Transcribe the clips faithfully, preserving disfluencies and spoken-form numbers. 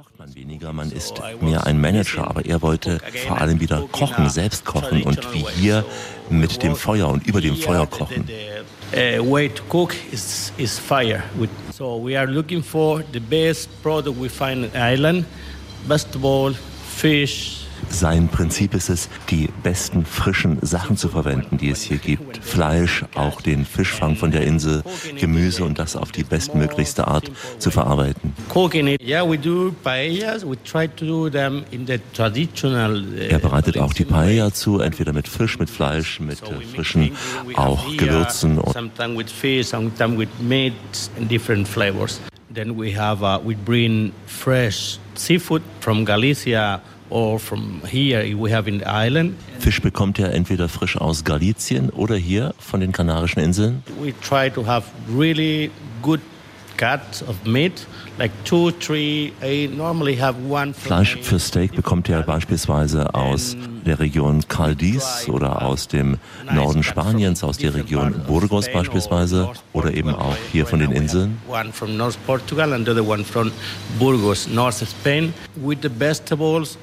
kocht man weniger, man ist mehr ein Manager, aber er wollte vor allem wieder kochen, selbst kochen und wie hier mit dem Feuer und über dem Feuer kochen. Uh, way to cook is, is fire. So we are looking for the best product we find on the island, vegetable, fish. Sein Prinzip ist es, die besten frischen Sachen zu verwenden, die es hier gibt. Fleisch, auch den Fischfang von der Insel, Gemüse und das auf die bestmöglichste Art zu verarbeiten. Er bereitet auch die Paella zu, entweder mit Fisch, mit Fleisch, mit frischen auch Gewürzen. Then we have uh, we bring fresh seafood from Galicia. Or from here we have in the island. Fisch bekommt er entweder frisch aus Galizien oder hier von den Kanarischen Inseln. We try to have really good cuts of meat, like two, three. I normally have one. Fleisch für Steak bekommt er beispielsweise aus der Region Caldiz oder aus dem Norden Spaniens, aus der Region Burgos beispielsweise oder eben auch hier von den Inseln. One from North Portugal and the other one from Burgos, North Spain, with the vegetables.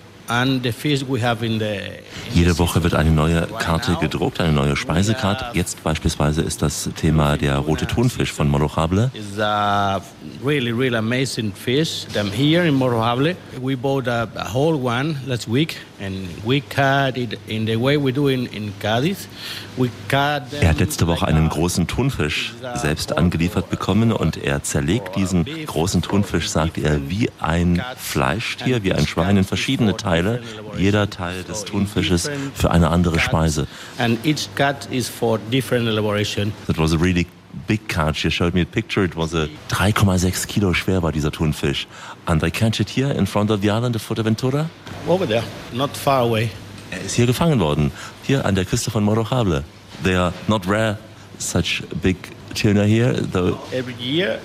Jede Woche wird eine neue Karte gedruckt, eine neue Speisekarte. Jetzt beispielsweise ist das Thema der rote Thunfisch von Morrojable. It's a really, really amazing fish. I'm here in Morrojable. We bought a, a whole one last week and we cut it in the way we do in, in Cádiz. We cut them. Er hat letzte Woche einen großen Thunfisch selbst angeliefert bekommen und er zerlegt diesen großen Thunfisch, sagt er, wie ein Fleischtier, wie ein Schwein in verschiedene Teile. Jeder Teil des Thunfisches für eine andere Speise. And each cut is for different elaboration. That was a really big catch. You showed me a picture. It was a drei Komma sechs Kilo schwer war dieser Thunfisch. And they catch it here in front of the island of Fuerteventura? Over there, not far away. Er ist hier gefangen worden, hier an der Küste von Morrojable. They are not rare, such big tuna here, though. Every year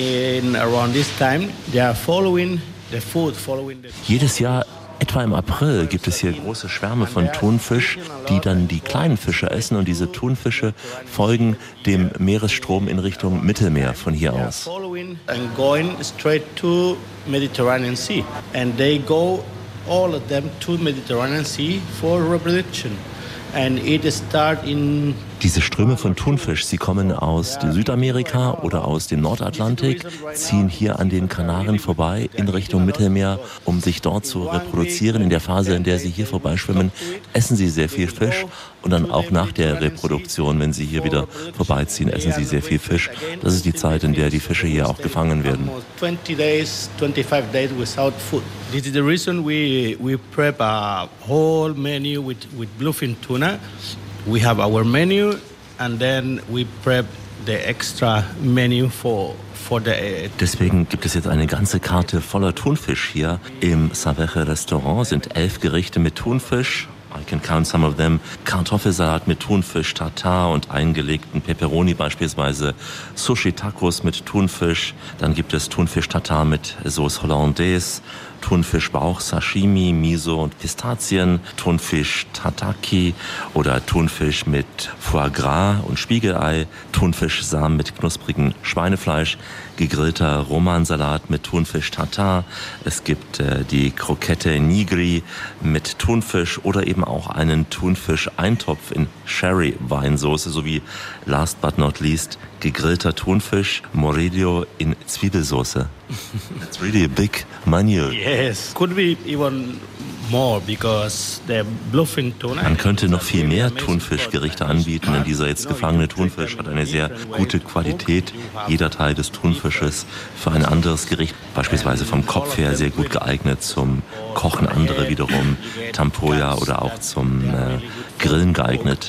in around this time they are following the food, following the. Jedes Jahr etwa im April gibt es hier große Schwärme von Thunfisch, die dann die kleinen Fische essen und diese Thunfische folgen dem Meeresstrom in Richtung Mittelmeer von hier aus. And going straight to Mediterranean Sea, and they go all of them to Mediterranean Sea for reproduction, and it start in. Diese Ströme von Thunfisch, sie kommen aus Südamerika oder aus dem Nordatlantik, ziehen hier an den Kanaren vorbei in Richtung Mittelmeer, um sich dort zu reproduzieren. In der Phase, in der sie hier vorbeischwimmen, essen sie sehr viel Fisch und dann auch nach der Reproduktion, wenn sie hier wieder vorbeiziehen, essen sie sehr viel Fisch. Das ist die Zeit, in der die Fische hier auch gefangen werden. twenty days, twenty-five days without food. This is the reason we we prep a whole menu with with bluefin tuna. We have our menu and then we prep the extra menu for for the. Deswegen gibt es jetzt eine ganze Karte voller Thunfisch hier im Savage Restaurant. Sind elf Gerichte mit Thunfisch. I can count some of them. Kartoffelsalat mit Thunfisch, Tartar und eingelegten Peperoni beispielsweise. Sushi-Tacos mit Thunfisch. Dann gibt es Thunfisch-Tartar mit Sauce Hollandaise. Thunfischbauch, Sashimi, Miso und Pistazien, Thunfisch Tataki oder Thunfisch mit Foie Gras und Spiegelei, Thunfischsamen mit knusprigem Schweinefleisch, gegrillter Romansalat mit Thunfisch Tartar. Es gibt äh, die Krokette Nigri mit Thunfisch oder eben auch einen Thunfisch-Eintopf in Sherry-Weinsauce sowie last but not least gegrillter Thunfisch, Morrillo in Zwiebelsauce. That's really a big menu. Yes, could be even more because the bluefin tuna. Man könnte noch viel mehr Thunfischgerichte anbieten, denn dieser jetzt gefangene Thunfisch hat eine sehr gute Qualität. Jeder Teil des Thunfisches für ein anderes Gericht, beispielsweise vom Kopf her sehr gut geeignet zum Kochen, andere wiederum Tempoja oder auch zum äh, Grillen geeignet.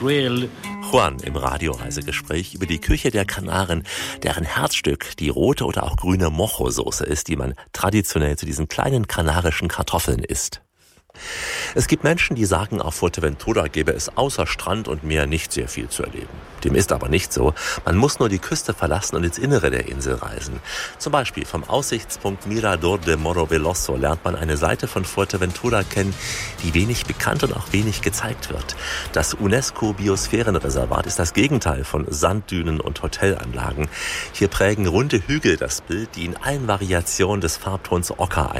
Juan im Radioreisegespräch über die Küche der Kanaren, deren Herzstück die rote oder auch grüne Mojo-Soße ist, die man traditionell zu diesen kleinen kanarischen Kartoffeln isst. Es gibt Menschen, die sagen, auf Fuerteventura gäbe es außer Strand und Meer nicht sehr viel zu erleben. Dem ist aber nicht so. Man muss nur die Küste verlassen und ins Innere der Insel reisen. Zum Beispiel vom Aussichtspunkt Mirador de Morro Veloso lernt man eine Seite von Fuerteventura kennen, die wenig bekannt und auch wenig gezeigt wird. Das UNESCO-Biosphärenreservat ist das Gegenteil von Sanddünen und Hotelanlagen. Hier prägen runde Hügel das Bild, die in allen Variationen des Farbtons Ocker